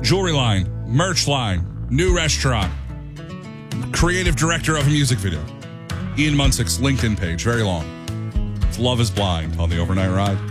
jewelry line, merch line, new restaurant, creative director of a music video. Ian Munsick's LinkedIn page, very long. It's Love is Blind on the Overnight Ride.